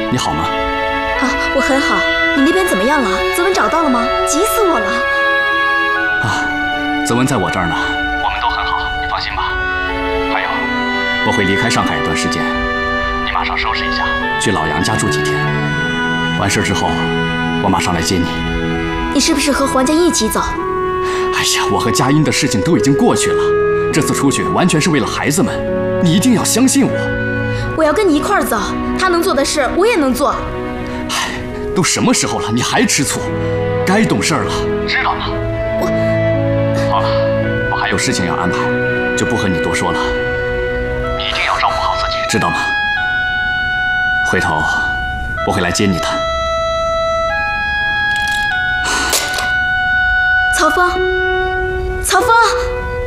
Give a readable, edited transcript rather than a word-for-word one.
你好吗？ 啊，我很好。你那边怎么样了？泽文找到了吗？急死我了！ 啊，泽文在我这儿呢。我们都很好，你放心吧。还有，我会离开上海一段时间，你马上收拾一下，去老杨家住几天。完事之后，我马上来接你。 你是不是和黄家一起走？ 哎呀，我和佳音的事情都已经过去了，这次出去完全是为了孩子们，你一定要相信我。 我要跟你一块儿走，他能做的事我也能做。 唉，都什么时候了，你还吃醋？该懂事了，知道吗？好了，我还有事情要安排，就不和你多说了。你一定要照顾好自己，知道吗？回头我会来接你的。 曹峰，曹峰。